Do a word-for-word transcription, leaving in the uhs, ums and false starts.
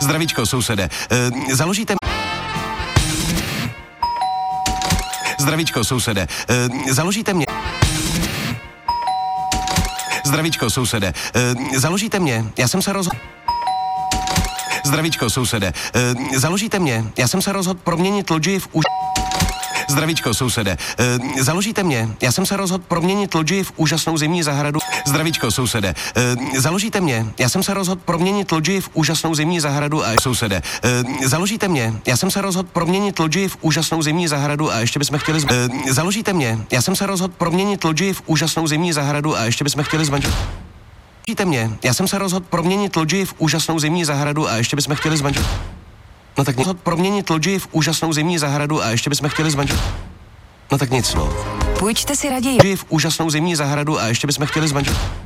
Zdravíčko, sousede. E, založíte... Zdravíčko, sousede. E, založíte mě... Zdravíčko, sousede. E, založíte mě. Já jsem se rozhodl... Zdravíčko, sousede. E, založíte mě. Já jsem se rozhodl proměnit loďi v už... Zdravíčko, sousede. E, založíte mě. Já jsem se rozhodl proměnit loďi v úžasnou zimní zahradu. Zdravíčko, sousede. E, založíte mě. Já jsem se rozhodl proměnit loďi v úžasnou zimní zahradu a sousede. E, založíte mě. Já jsem se rozhodl proměnit loďi v úžasnou zimní zahradu a ještě bychom chtěli... Z... E, založíte mě. Já jsem se rozhodl proměnit loďi v úžasnou zimní zahradu a ještě bychom chtěli zmanžit. Založíte mě. Já jsem se rozhodl proměnit loďi v úžasnou zimní zahradu a ještě bychom chtěli zmanžit. No tak nic. Proměnit loďi v úžasnou zimní zahradu a ještě bychom chtěli zmanžit. No tak nic, no. Půjčte si raději v úžasnou zimní zahradu a ještě bychom chtěli zmanžit.